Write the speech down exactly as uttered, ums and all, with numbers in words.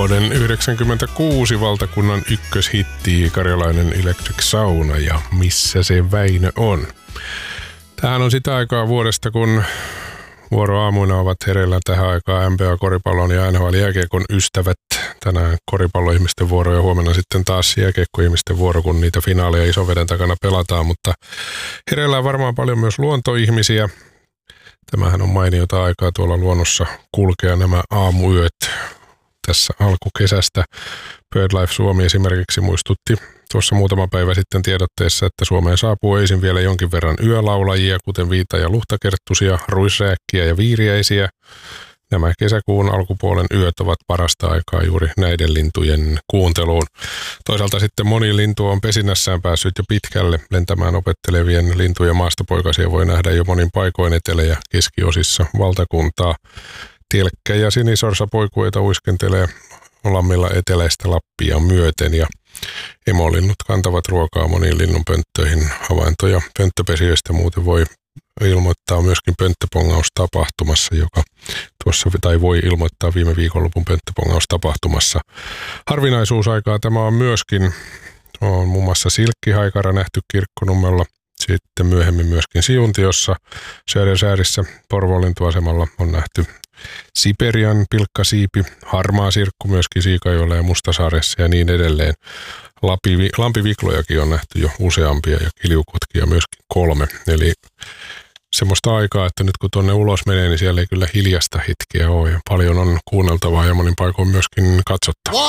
Vuoden yhdeksänkymmentäkuusi valtakunnan ykköshitti Karjalainen Electric Sauna ja Missä se Väinö on. Tämähän on sitä aikaa vuodesta, kun vuoroaamuina ovat hereillä tähän aikaan N B A-koripallon ja N H L-jääkiekon ystävät. Tänään koripalloihmisten vuoro ja huomenna sitten taas jääkiekkoihmisten vuoro, kun niitä finaaleja isoveden takana pelataan. Mutta hereillä on varmaan paljon myös luontoihmisiä. Tämähän on mainiota aikaa tuolla luonnossa kulkea nämä aamuyöt tässä alkukesästä. BirdLife Suomi esimerkiksi muistutti tuossa muutama päivä sitten tiedotteessa, että Suomeen saapuu öisin vielä jonkin verran yölaulajia, kuten viita- ja luhtakerttusia, ruisrääkkiä ja viiriäisiä. Nämä kesäkuun alkupuolen yöt ovat parasta aikaa juuri näiden lintujen kuunteluun. Toisaalta sitten moni lintu on pesinnässään päässyt jo pitkälle. Lentämään opettelevien lintujen maastopoikasia voi nähdä jo monin paikoin etelä- ja keskiosissa valtakuntaa. Tilkkä- ja sinisorsapoikueita uiskentelee lammilla eteläistä Lappia myöten ja emolinnut kantavat ruokaa moniin linnunpönttöihin. Havaintoja pönttöpesijöistä muuten voi ilmoittaa myöskin pönttöpongaustapahtumassa, joka tuossa, tai voi ilmoittaa viime viikonlopun pönttöpongaustapahtumassa. Harvinaisuusaikaa tämä on myöskin, on muun muassa silkkihaikara nähty Kirkkonummella, sitten myöhemmin myöskin Siuntiossa, Södersäärissä Porvolintuasemalla on nähty Siperian pilkkasiipi, harmaa sirkku myöskin Siikajoella ja Mustasaaressa ja niin edelleen. Lampi, lampiviklojakin on nähty jo useampia ja kiljukotkia myöskin kolme. Eli semmoista aikaa, että nyt kun tuonne ulos menee, niin siellä ei kyllä hiljasta hetkeä ole ja paljon on kuunneltavaa ja monin paikoin myöskin katsottavaa.